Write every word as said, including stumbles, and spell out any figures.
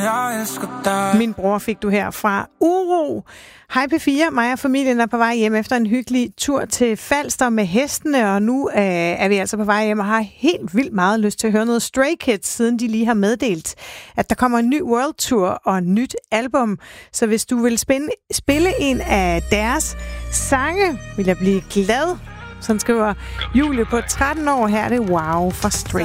jeg elsker dig. Min bror fik du her fra Uro. Hej P fire, mig og familien er på vej hjem efter en hyggelig tur til Falster med hestene, og nu øh, er vi altså på vej hjem og har helt vildt meget lyst til at høre noget Stray Kids, siden de lige har meddelt, at der kommer en ny World Tour og et nyt album. Så hvis du vil spille, spille en af deres sange, vil jeg blive glad. Sådan skriver Julie på tretten år. Her er det Wow fra Stray